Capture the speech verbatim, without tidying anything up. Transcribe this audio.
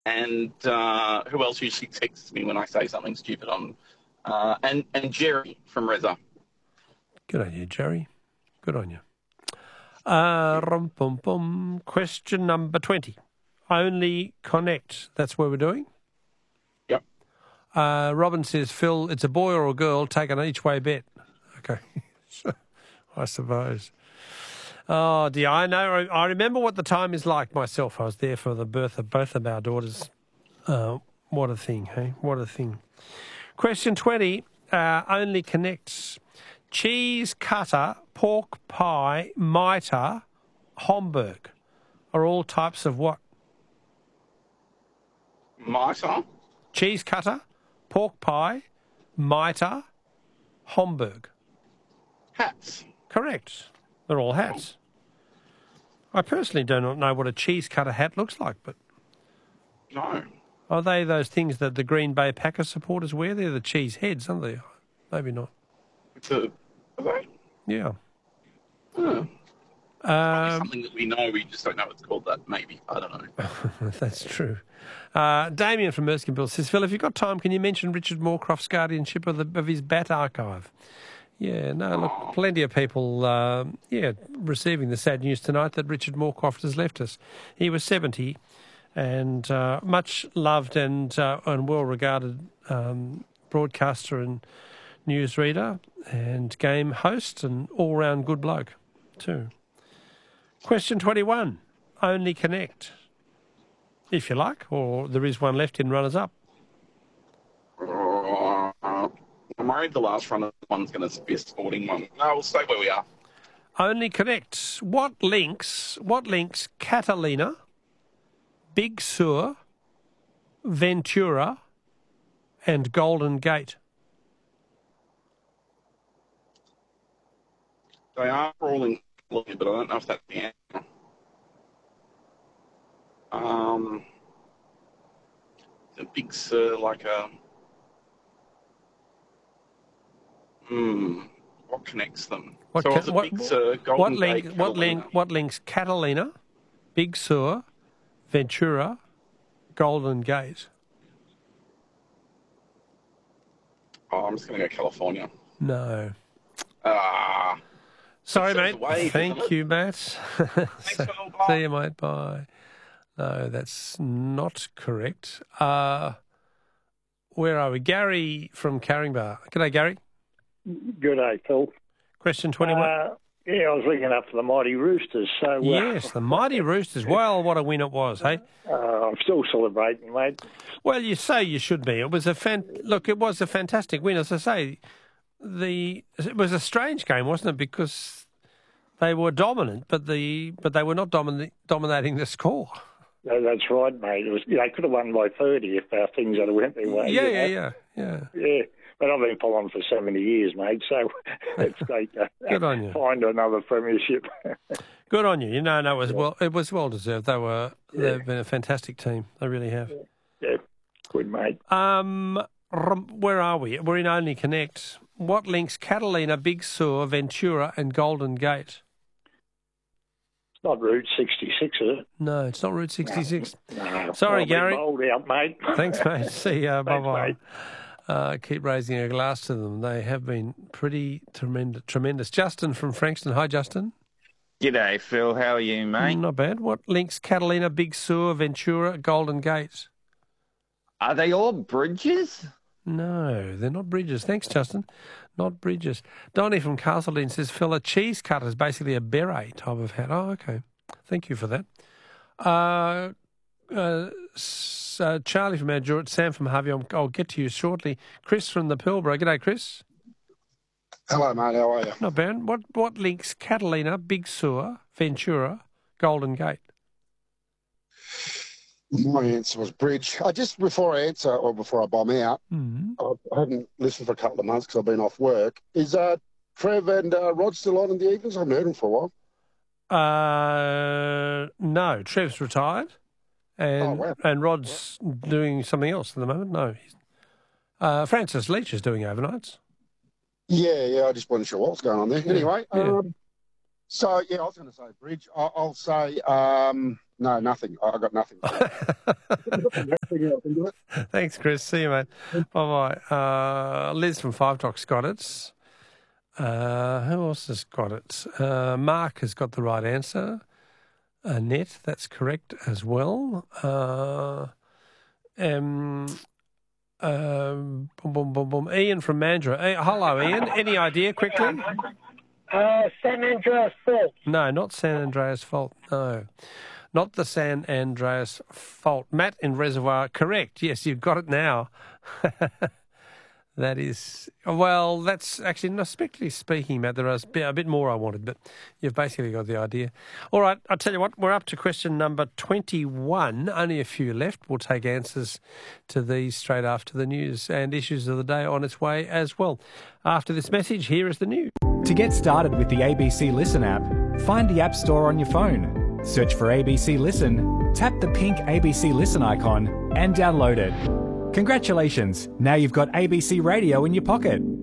and uh, who else usually texts me when I say something stupid on, uh, and, and Jerry from Reza. Good on you, Jerry. Good on you. Uh, rum, bum, bum. Question number twenty. Only connect. That's what we're doing? Yep. Uh, Robin says, Phil, it's a boy or a girl, take an each-way bet. Okay. I suppose. Oh, dear. I know. I remember what the time is like myself. I was there for the birth of both of our daughters. Uh, what a thing, hey? What a thing. Question twenty. Uh, only connects. Cheese cutter, pork pie, mitre, Homburg are all types of what? Mitre? Cheese cutter, pork pie, mitre, Homburg. Hats. Correct. They're all hats. I personally do not know what a cheese cutter hat looks like, but... No. Are they those things that the Green Bay Packers supporters wear? They're the cheese heads, aren't they? Maybe not. It's a... Are they? Yeah. Oh. Um, something that we know, we just don't know it's called that, maybe. I don't know. That's true. Uh, Damien from Erskineville says, Phil, if you've got time, can you mention Richard Moorcroft's guardianship of, the, of his bat archive? Yeah, no, look, Oh. plenty of people, um, yeah, receiving the sad news tonight that Richard Moorcroft has left us. He was seventy and uh, much loved and, uh, and well-regarded um, broadcaster and newsreader and game host and all-round good bloke too. Question twenty-one, only connect, if you like, or there is one left in runners-up. Uh, I'm worried the last run one's going to be a sporting one. No, we'll stay where we are. Only connect. What links, what links Catalina, Big Sur, Ventura and Golden Gate? They are all in, but I don't know if that's the answer. Um, the Big Sur, like a... Hmm, what connects them? What, so ca- it's a what, Big Sur, Golden what, link, Gate, what, link, Catalina. what links Catalina, Big Sur, Ventura, Golden Gate? Oh, I'm just going to go California. No. Ah. Sorry, It's mate. away, Thank isn't it? you, Matt. Thanks, Phil. Bye. See you, mate. Bye. No, that's not correct. Uh, where are we? Gary from Caringbah. G'day, Gary. Good day, Phil. Question twenty-one. Uh, yeah, I was looking up for the Mighty Roosters. So uh, Yes, the Mighty Roosters. Well, what a win it was, hey? uh, I'm still celebrating, mate. Well, you say you should be. It was a fan. Look, it was a fantastic win. As I say, the it was a strange game, wasn't it? Because they were dominant, but the but they were not domin- dominating the score. No, that's right, mate. It was, they could have won by thirty if our things had went their way. Yeah, you yeah, know? yeah, yeah. Yeah, but I've been following for seventy years, mate, so it's great to Good on you. find another premiership. Good on you. You know, no, it was well. It was well deserved. They were. They've been a fantastic team. They really have. Yeah, good, mate. Um, rum- where are we? We're in Only Connect. What links Catalina, Big Sur, Ventura, and Golden Gate? It's not Route sixty-six, is it? No, it's not Route sixty-six. No. Sorry, I'll be Gary. bold out, mate. Thanks, mate. See ya. Thanks, Bye-bye. mate. Uh, keep raising a glass to them. They have been pretty tremendous. tremendous. Justin from Frankston. Hi, Justin. G'day, Phil. How are you, mate? Not bad. What links Catalina, Big Sur, Ventura, Golden Gate? Are they all bridges? No, they're not bridges. Thanks, Justin. Not bridges. Donnie from Castledene says, Phil, a cheese cutter is basically a beret type of hat. Oh, okay. Thank you for that. Uh, uh, s- uh, Charlie from Mount Druitt, Sam from Harvey, I'll, I'll get to you shortly. Chris from the Pilbara. G'day, Chris. Hello, mate. How are you? Not bad. What, what links Catalina, Big Sur, Ventura, Golden Gate? My answer was bridge. I just before I answer or before I bomb out, Mm-hmm. I haven't listened for a couple of months because I've been off work. Is uh, Trev and uh, Rod still on in the Eagles? I haven't heard them for a while. Uh, no, Trev's retired, and Oh, wow. and Rod's doing something else at the moment. No, he's, uh, Francis Leach is doing overnights. Yeah, yeah. I just wasn't sure what was going on there. Anyway, yeah. Um, So, yeah, I was going to say bridge. I, I'll say, um, no, nothing. I, I got nothing. Thanks, Chris. See you, mate. Bye-bye. Uh, Liz from Five Docs got it. Uh, who else has got it? Uh, Mark has got the right answer. Annette, that's correct as well. Uh, um, um, boom, boom, boom, boom. Ian from Mandurah. Hey, hello, Ian. Any idea quickly? Uh, San Andreas Fault. No, not San Andreas Fault. No, not the San Andreas Fault. Matt in Reservoir, correct. Yes, you've got it now. That is, well, that's actually, not strictly speaking, Matt, there was a bit more I wanted, but you've basically got the idea. All right, I'll tell you what, we're up to question number twenty-one, only a few left. We'll take answers to these straight after the news, and Issues of the Day on its way as well. After this message, here is the news. To get started with the A B C Listen app, find the App Store on your phone, search for A B C Listen, tap the pink A B C Listen icon, and download it. Congratulations, now you've got A B C Radio in your pocket.